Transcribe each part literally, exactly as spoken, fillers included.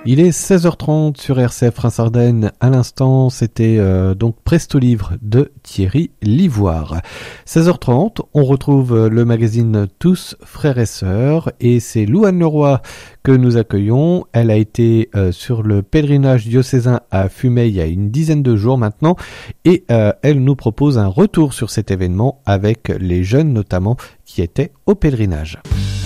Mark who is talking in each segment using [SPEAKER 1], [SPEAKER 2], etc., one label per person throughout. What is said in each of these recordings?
[SPEAKER 1] Il est seize heures trente sur R C F Reims-Ardennes. À l'instant, c'était euh, donc Presto Livre de Thierry Livoire. seize heures trente, on retrouve le magazine Tous frères et sœurs et c'est Louane Leroy que nous accueillons. Elle a été euh, sur le pèlerinage diocésain à Fumay il y a une dizaine de jours maintenant et euh, elle nous propose un retour sur cet événement avec les jeunes notamment qui étaient au pèlerinage.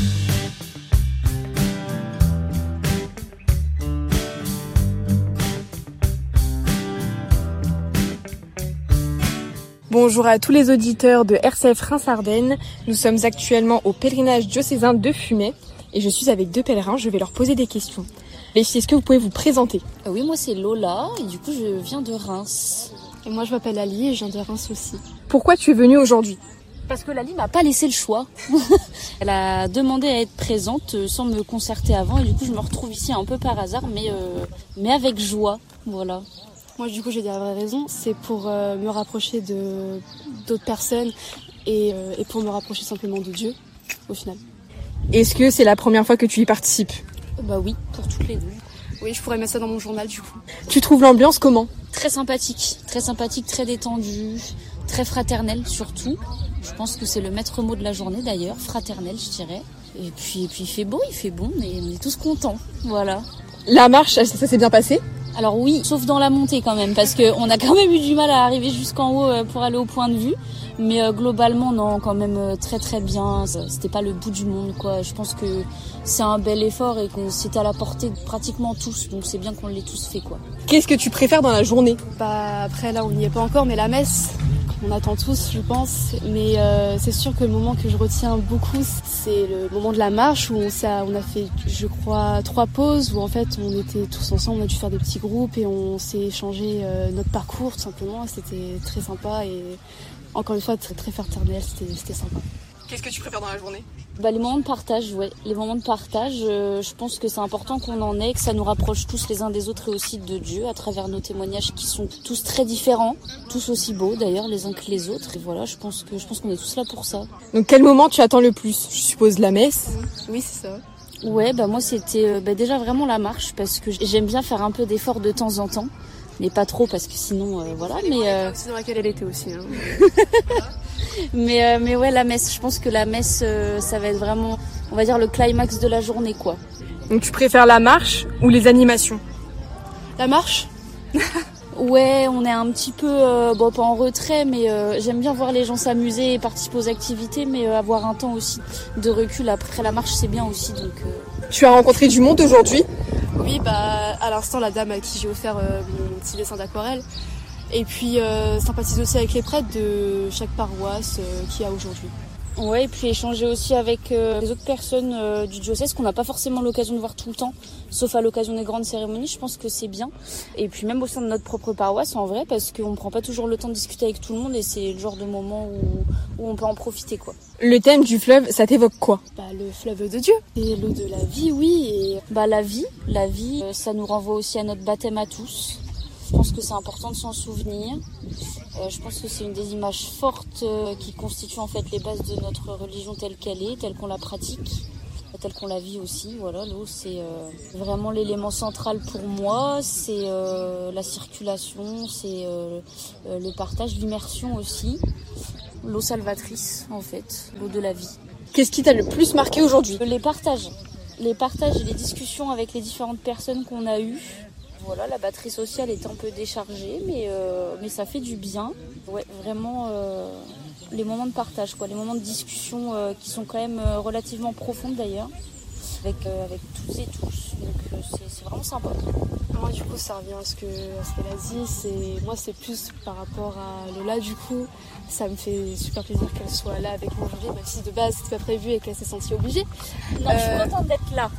[SPEAKER 2] Bonjour à tous les auditeurs de R C F Reims-Ardennes. Nous sommes actuellement au pèlerinage diocésain de Fumay et je suis avec deux pèlerins, je vais leur poser des questions. Les filles, est-ce que vous pouvez vous présenter ?
[SPEAKER 3] euh, Oui, moi c'est Lola et du coup je viens de Reims.
[SPEAKER 4] Et moi je m'appelle Ali et je viens de Reims aussi.
[SPEAKER 2] Pourquoi tu es venue aujourd'hui ?
[SPEAKER 3] Parce que Lali m'a pas laissé le choix. Elle a demandé à être présente sans me concerter avant et du coup je me retrouve ici un peu par hasard mais, euh, mais avec joie, voilà.
[SPEAKER 4] Moi, du coup, j'ai dit la vraie raison, c'est pour euh, me rapprocher de d'autres personnes et, euh, et pour me rapprocher simplement de Dieu, au final.
[SPEAKER 2] Est-ce que c'est la première fois que tu y participes ?
[SPEAKER 3] Bah oui, pour toutes les deux.
[SPEAKER 4] Oui, je pourrais mettre ça dans mon journal, du coup.
[SPEAKER 2] Tu trouves l'ambiance comment ?
[SPEAKER 3] Très sympathique, très sympathique, très détendue, très fraternelle surtout. Je pense que c'est le maître mot de la journée d'ailleurs, fraternel, je dirais. Et puis, et puis il fait beau, il fait bon, mais on est tous contents, voilà.
[SPEAKER 2] La marche, ça, ça s'est bien passé ?
[SPEAKER 3] Alors oui, sauf dans la montée quand même, parce qu'on a quand même eu du mal à arriver jusqu'en haut pour aller au point de vue. Mais euh, globalement, non, quand même euh, très très bien. C'était pas le bout du monde, quoi. Je pense que c'est un bel effort et que c'est à la portée de pratiquement tous. Donc c'est bien qu'on l'ait tous fait, quoi.
[SPEAKER 2] Qu'est-ce que tu préfères dans la journée ?
[SPEAKER 4] Bah après, là, on n'y est pas encore, mais la messe, on attend tous, je pense. Mais euh, c'est sûr que le moment que je retiens beaucoup, c'est le moment de la marche où on, ça, on a fait, je crois, trois pauses où en fait on était tous ensemble, on a dû faire des petits groupes et on s'est échangé euh, notre parcours tout simplement. C'était très sympa et encore une fois très très fraternel, c'était, c'était sympa.
[SPEAKER 2] Qu'est-ce que tu préfères dans la journée ?
[SPEAKER 3] Bah, les moments de partage, ouais. Les moments de partage, euh, je pense que c'est important qu'on en ait, que ça nous rapproche tous les uns des autres et aussi de Dieu à travers nos témoignages qui sont tous très différents, tous aussi beaux d'ailleurs les uns que les autres. Et voilà, je pense que je pense qu'on est tous là pour ça.
[SPEAKER 2] Donc quel moment tu attends le plus ? Je suppose la messe ?
[SPEAKER 4] Oui, c'est ça.
[SPEAKER 3] Ouais, bah moi c'était euh, bah, déjà vraiment la marche parce que j'aime bien faire un peu d'effort de temps en temps. Mais pas trop parce que sinon, euh, voilà. Mais euh...
[SPEAKER 4] c'est dans laquelle elle était aussi. Hein.
[SPEAKER 3] mais euh, mais ouais, la messe. Je pense que la messe, euh, ça va être vraiment, on va dire le climax de la journée, quoi.
[SPEAKER 2] Donc tu préfères la marche ou les animations ?
[SPEAKER 4] La marche ?
[SPEAKER 3] Ouais, on est un petit peu, euh, bon pas en retrait, mais euh, j'aime bien voir les gens s'amuser et participer aux activités, mais euh, avoir un temps aussi de recul après la marche, c'est bien aussi. Donc. Euh...
[SPEAKER 2] Tu as rencontré du monde aujourd'hui ?
[SPEAKER 4] Oui, bah à l'instant la dame à qui j'ai offert euh, mon petit dessin d'aquarelle. Et puis euh, sympathise aussi avec les prêtres de chaque paroisse euh, qu'il y a aujourd'hui.
[SPEAKER 3] Ouais, et puis échanger aussi avec euh, les autres personnes euh, du diocèse qu'on n'a pas forcément l'occasion de voir tout le temps, sauf à l'occasion des grandes cérémonies, je pense que c'est bien. Et puis même au sein de notre propre paroisse en vrai, parce qu'on ne prend pas toujours le temps de discuter avec tout le monde et c'est le genre de moment où, où on peut en profiter, quoi.
[SPEAKER 2] Le thème du fleuve, ça t'évoque quoi ?
[SPEAKER 4] Bah le fleuve de Dieu, et l'eau de la vie, oui. Et...
[SPEAKER 3] Bah la vie, la vie, euh, ça nous renvoie aussi à notre baptême à tous. Je pense que c'est important de s'en souvenir. Euh, je pense que c'est une des images fortes euh, qui constituent en fait les bases de notre religion telle qu'elle est, telle qu'on la pratique, telle qu'on la vit aussi. Voilà, l'eau c'est euh, vraiment l'élément central pour moi. C'est euh, la circulation, c'est euh, euh, le partage, l'immersion aussi. L'eau salvatrice en fait, l'eau de la vie.
[SPEAKER 2] Qu'est-ce qui t'a le plus marqué aujourd'hui ?
[SPEAKER 3] Les partages, les partages et les discussions avec les différentes personnes qu'on a eues. Voilà, la batterie sociale est un peu déchargée, mais, euh, mais ça fait du bien. Ouais, vraiment, euh, les moments de partage, quoi, les moments de discussion euh, qui sont quand même euh, relativement profondes d'ailleurs, avec, euh, avec toutes et tous. Donc euh, c'est, c'est vraiment sympa.
[SPEAKER 4] Moi, du coup, ça revient à ce, que, à ce qu'elle a dit. C'est, moi, c'est plus par rapport à Lola, du coup. Ça me fait super plaisir qu'elle soit là avec moi aujourd'hui, même si de base c'était pas prévu et qu'elle s'est sentie obligée.
[SPEAKER 3] Non, euh... je suis contente d'être là.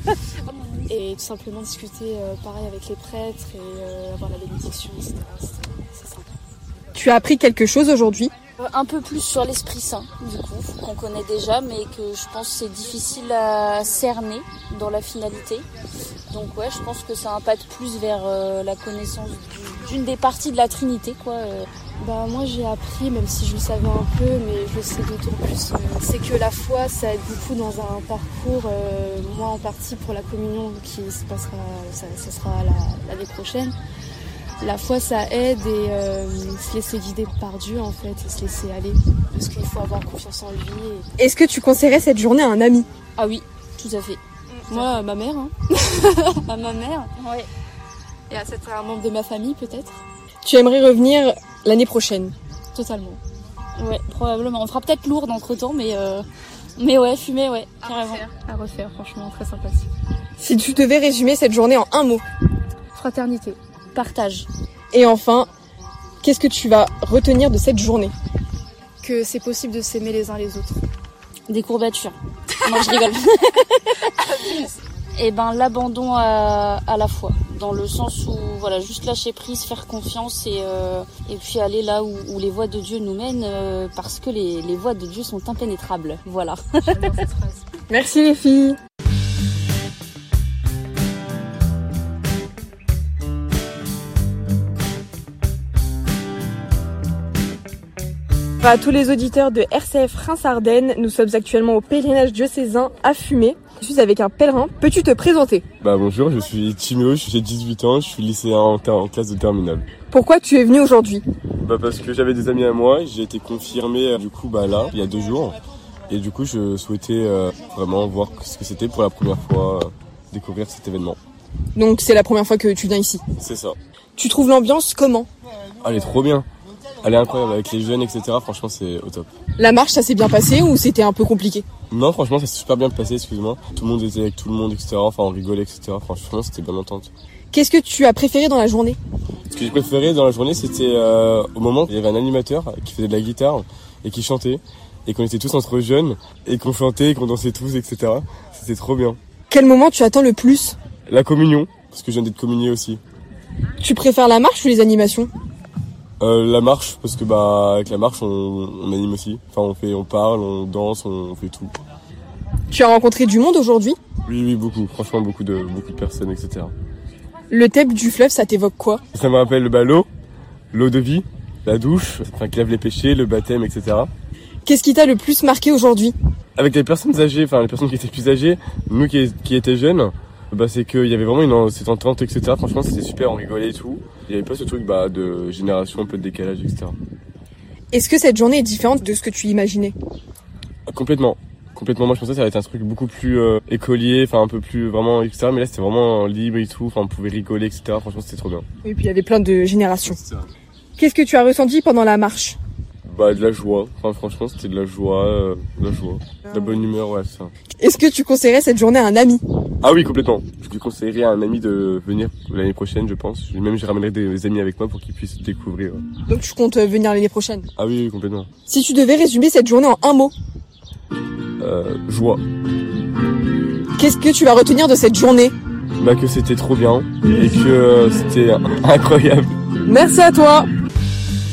[SPEAKER 4] Et tout simplement discuter euh, pareil avec les prêtres et euh, avoir la bénédiction, et cetera. C'est, c'est sympa.
[SPEAKER 2] Tu as appris quelque chose aujourd'hui ?
[SPEAKER 3] euh, Un peu plus sur l'Esprit Saint, du coup, qu'on connaît déjà, mais que je pense que c'est difficile à cerner dans la finalité. Donc ouais, je pense que ça impacte plus vers euh, la connaissance du d'une des parties de la Trinité, quoi. Euh.
[SPEAKER 4] Bah moi j'ai appris, même si je le savais un peu, mais je sais d'autant plus, euh, c'est que la foi ça aide beaucoup dans un parcours, euh, moi en partie pour la communion qui se passera, ça, ça sera la, l'année prochaine. La foi ça aide et euh, se laisser guider par Dieu en fait, et se laisser aller, parce qu'il faut avoir confiance en lui. Et...
[SPEAKER 2] Est-ce que tu conseillerais cette journée à un ami?
[SPEAKER 3] Ah oui, tout à fait.
[SPEAKER 4] Moi, ma mère, hein. À ma mère.
[SPEAKER 3] Ouais.
[SPEAKER 4] Et à certains membres de ma famille peut-être.
[SPEAKER 2] Tu aimerais revenir l'année prochaine?
[SPEAKER 4] Totalement.
[SPEAKER 3] Ouais, probablement. On fera peut-être lourde entre temps, mais euh... mais ouais, fumer, ouais, carrément.
[SPEAKER 4] À refaire, à refaire, franchement, très sympathique.
[SPEAKER 2] Si tu devais résumer cette journée en un mot?
[SPEAKER 4] Fraternité.
[SPEAKER 3] Partage.
[SPEAKER 2] Et enfin, qu'est-ce que tu vas retenir de cette journée?
[SPEAKER 4] Que c'est possible de s'aimer les uns les autres.
[SPEAKER 3] Des courbatures. Non, je rigole. Et ben l'abandon à, à la foi, dans le sens où voilà, juste lâcher prise, faire confiance et euh, et puis aller là où, où les voies de Dieu nous mènent, euh, parce que les, les voies de Dieu sont impénétrables. Voilà.
[SPEAKER 4] J'adore cette phrase.
[SPEAKER 2] Merci les filles. À tous les auditeurs de R C F Reims-Ardennes, nous sommes actuellement au pèlerinage diocésain à Fumay. Je suis avec un pèlerin. Peux-tu te présenter?
[SPEAKER 5] Bah bonjour, je suis Timéo, j'ai dix-huit ans, je suis lycéen en, ter- en classe de terminale.
[SPEAKER 2] Pourquoi tu es venu aujourd'hui?
[SPEAKER 5] Bah parce que j'avais des amis à moi, j'ai été confirmé euh, du coup bah là, il y a deux jours. Et du coup je souhaitais euh, vraiment voir ce que c'était pour la première fois, euh, découvrir cet événement.
[SPEAKER 2] Donc c'est la première fois que tu viens ici?
[SPEAKER 5] C'est ça.
[SPEAKER 2] Tu trouves l'ambiance comment?
[SPEAKER 5] Ah, elle est trop bien. Elle est incroyable avec les jeunes, et cetera. Franchement, c'est au top.
[SPEAKER 2] La marche, ça s'est bien passé ou c'était un peu compliqué?
[SPEAKER 5] Non, franchement, ça s'est super bien passé, excuse-moi. Tout le monde était avec tout le monde, et cetera. Enfin, on rigolait, et cetera. Franchement, c'était bien entente.
[SPEAKER 2] Qu'est-ce que tu as préféré dans la journée?
[SPEAKER 5] Ce que j'ai préféré dans la journée, c'était euh, au moment où il y avait un animateur qui faisait de la guitare et qui chantait. Et qu'on était tous entre jeunes et qu'on chantait et qu'on dansait tous, et cetera. C'était trop bien.
[SPEAKER 2] Quel moment tu attends le plus?
[SPEAKER 5] La communion, parce que je viens d'être communié aussi.
[SPEAKER 2] Tu préfères la marche ou les animations?
[SPEAKER 5] Euh, la marche, parce que bah avec la marche on, on anime aussi. Enfin on fait, on parle, on danse, on, on fait tout.
[SPEAKER 2] Tu as rencontré du monde aujourd'hui?
[SPEAKER 5] Oui oui beaucoup, franchement beaucoup de beaucoup de personnes, et cetera.
[SPEAKER 2] Le thème du fleuve, ça t'évoque quoi?
[SPEAKER 5] Ça me rappelle bah, l'eau, l'eau de vie, la douche, enfin qui lave les péchés, le baptême, et cetera.
[SPEAKER 2] Qu'est-ce qui t'a le plus marqué aujourd'hui?
[SPEAKER 5] Avec les personnes âgées, enfin les personnes qui étaient plus âgées, nous qui, qui étaient jeunes. Bah c'est qu'il y avait vraiment une cette entente, et cetera. Franchement c'était super, on rigolait et tout. Il y avait pas ce truc bah de génération, un peu de décalage, et cetera.
[SPEAKER 2] Est-ce que cette journée est différente de ce que tu imaginais?
[SPEAKER 5] Complètement, complètement. Moi je pensais que ça allait être un truc beaucoup plus euh, écolier, enfin un peu plus vraiment, et cetera. Mais là c'était vraiment libre et tout. Enfin on pouvait rigoler, et cetera. Franchement c'était trop bien.
[SPEAKER 2] Et puis il y avait plein de générations. Qu'est-ce que tu as ressenti pendant la marche?
[SPEAKER 5] Bah de la joie. Enfin franchement c'était de la joie, euh, de la joie, de la bonne humeur, ouais c'est ça.
[SPEAKER 2] Est-ce que tu conseillerais cette journée à un ami?
[SPEAKER 5] Ah oui, complètement. Je lui conseillerais à un ami de venir l'année prochaine, je pense. Même je ramènerai des amis avec moi pour qu'ils puissent découvrir.
[SPEAKER 2] Donc tu comptes venir l'année prochaine?
[SPEAKER 5] Ah oui, oui, complètement.
[SPEAKER 2] Si tu devais résumer cette journée en un mot?
[SPEAKER 5] Euh, joie.
[SPEAKER 2] Qu'est-ce que tu vas retenir de cette journée?
[SPEAKER 5] Bah que c'était trop bien et que euh, c'était incroyable.
[SPEAKER 2] Merci à toi.